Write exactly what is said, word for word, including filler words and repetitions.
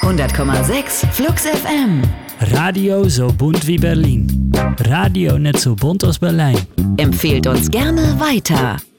hundert Komma sechs Flux F M. Radio so bunt wie Berlin. Radio nicht so bunt aus Berlin. Empfehlt uns gerne weiter.